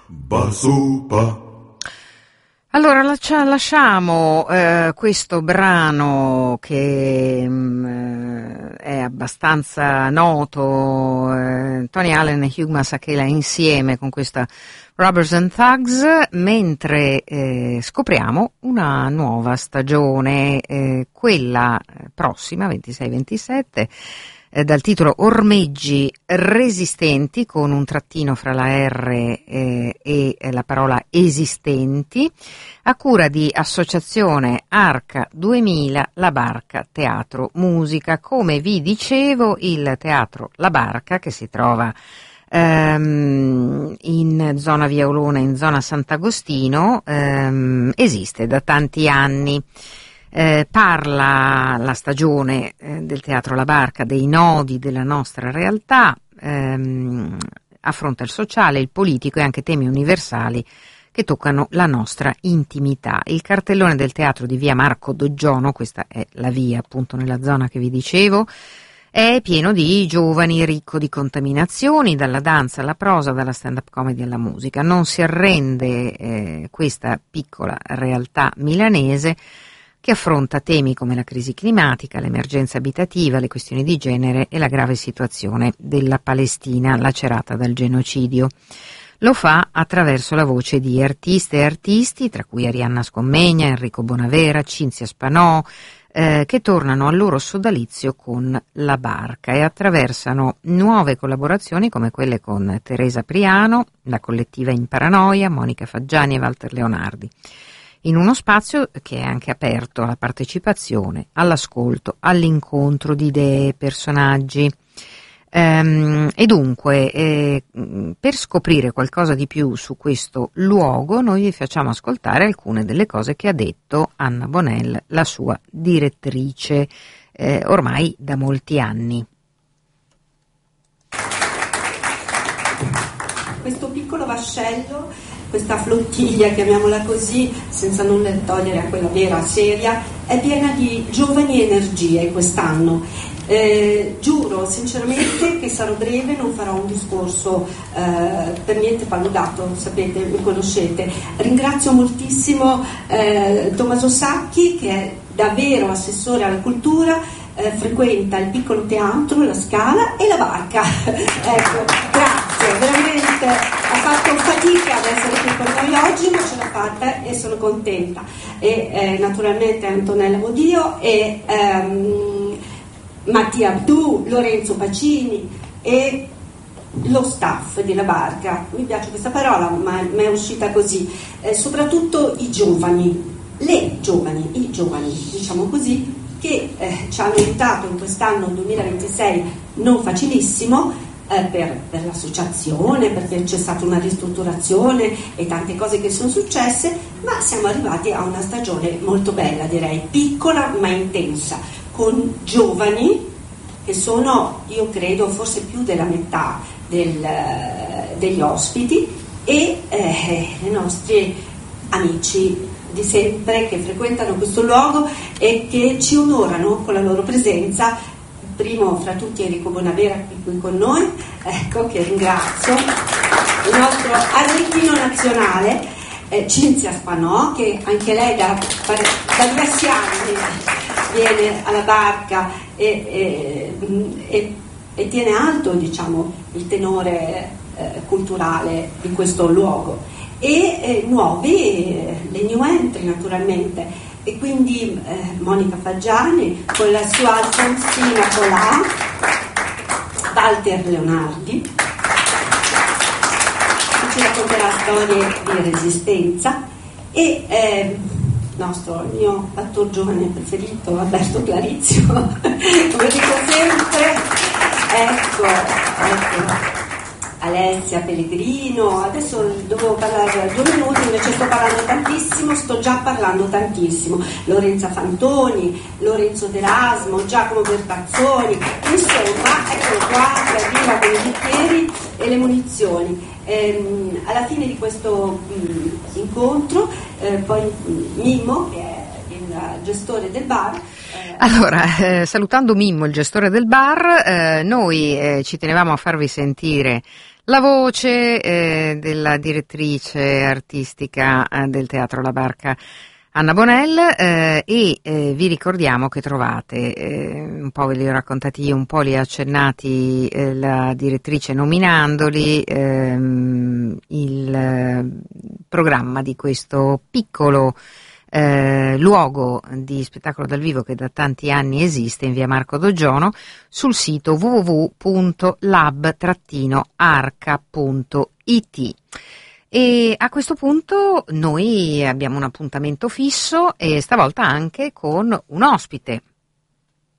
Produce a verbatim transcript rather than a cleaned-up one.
Basupa. Allora lascia, lasciamo eh, questo brano che mh, è abbastanza noto, eh, Tony Allen e Hugh Masekela insieme con questa Robbers and Thugs, mentre eh, scopriamo una nuova stagione, eh, quella prossima, ventisei ventisette, dal titolo Ormeggi resistenti, con un trattino fra la R eh, e la parola esistenti, a cura di Associazione Arca duemila La Barca Teatro Musica. Come vi dicevo, il Teatro La Barca, che si trova ehm, in zona Via Olona, in zona Sant'Agostino, ehm, esiste da tanti anni. Eh, parla la stagione eh, del Teatro La Barca dei nodi della nostra realtà, ehm, affronta il sociale, il politico e anche temi universali che toccano la nostra intimità. Il cartellone del teatro di via Marco Doggiono, questa è la via appunto nella zona che vi dicevo, è pieno di giovani, ricco di contaminazioni, dalla danza alla prosa, dalla stand-up comedy alla musica. Non si arrende eh, questa piccola realtà milanese, che affronta temi come la crisi climatica, l'emergenza abitativa, le questioni di genere e la grave situazione della Palestina lacerata dal genocidio. Lo fa attraverso la voce di artiste e artisti, tra cui Arianna Scommegna, Enrico Bonavera, Cinzia Spanò, eh, che tornano al loro sodalizio con La Barca e attraversano nuove collaborazioni come quelle con Teresa Priano, la collettiva In Paranoia, Monica Faggiani e Walter Leonardi, in uno spazio che è anche aperto alla partecipazione, all'ascolto, all'incontro di idee e personaggi. Ehm, e dunque, eh, per scoprire qualcosa di più su questo luogo, noi vi facciamo ascoltare alcune delle cose che ha detto Anna Bonell, la sua direttrice, eh, ormai da molti anni. Questo piccolo vascello, questa flottiglia, chiamiamola così, senza nulla togliere a quella vera, seria, è piena di giovani energie quest'anno. Eh, giuro sinceramente che sarò breve, non farò un discorso eh, per niente paludato, sapete, mi conoscete. Ringrazio moltissimo eh, Tommaso Sacchi, che è davvero assessore alla cultura, eh, frequenta il piccolo teatro, la Scala e la Barca. Ecco, grazie, veramente ha fatto fatica ad essere qui con noi oggi, ma ce l'ha fatta e sono contenta. E eh, naturalmente Antonella Bodio e ehm, Mattia Abdù, Lorenzo Pacini e lo staff della Barca. Mi piace questa parola, ma mi è uscita così. Eh, soprattutto i giovani, le giovani, i giovani, diciamo così, che eh, ci hanno aiutato in quest'anno duemilaventisei non facilissimo eh, per, per l'associazione, perché c'è stata una ristrutturazione e tante cose che sono successe, ma siamo arrivati a una stagione molto bella, direi, piccola ma intensa, con giovani che sono, io credo, forse più della metà del, degli ospiti e eh, i nostri amici di sempre che frequentano questo luogo e che ci onorano con la loro presenza. Primo fra tutti Enrico Bonavera qui con noi, ecco, che ringrazio, il nostro arlecchino nazionale, eh, Cinzia Spanò, che anche lei da, da diversi anni viene alla Barca e, e, e, e tiene alto, diciamo, il tenore eh, culturale di questo luogo. E eh, nuovi, eh, le new entry naturalmente, e quindi eh, Monica Faggiani con la sua Alfonsina Colà, Walter Leonardi, che ci racconterà storie di resistenza, e eh, nostro, il mio attore giovane preferito, Alberto Clarizio, come dico sempre, ecco, ecco. Alessia Pellegrino, adesso dovevo parlare due minuti, invece sto parlando tantissimo, sto già parlando tantissimo, Lorenza Fantoni, Lorenzo D'Erasmo, Giacomo Bertazzoni, insomma, eccolo qua, che arriva con i bicchieri e le munizioni. Ehm, alla fine di questo mh, incontro, eh, poi mh, Mimmo, che è il gestore del bar. Allora, eh, salutando Mimmo, il gestore del bar, eh, noi eh, ci tenevamo a farvi sentire La voce eh, della direttrice artistica eh, del Teatro La Barca, Anna Bonell, eh, e eh, vi ricordiamo che trovate, eh, un po' ve li ho raccontati io, un po' li ha accennati eh, la direttrice nominandoli, ehm, il eh, programma di questo piccolo Eh, luogo di spettacolo dal vivo che da tanti anni esiste in via Marco Doggiono sul sito w w w punto lab arca punto i t. E a questo punto noi abbiamo un appuntamento fisso e stavolta anche con un ospite.